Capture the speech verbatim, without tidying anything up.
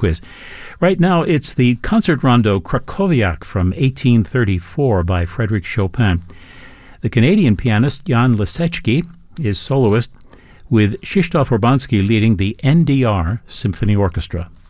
quiz. Right now, it's the concert rondo Krakowiak from eighteen thirty-four by Frédéric Chopin. The Canadian pianist Jan Lisecki is soloist, with Krzysztof Urbanski leading the N D R Symphony Orchestra.